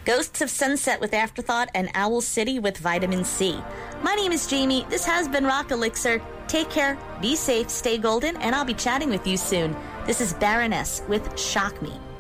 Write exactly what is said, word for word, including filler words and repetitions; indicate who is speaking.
Speaker 1: Ghosts of Sunset with Afterthought, and Owl City with Vitamin C. My name is Jamie. This has been Rock Elixir. Take care, be safe, stay golden, and I'll be chatting with you soon. This is Baroness with Shock Me.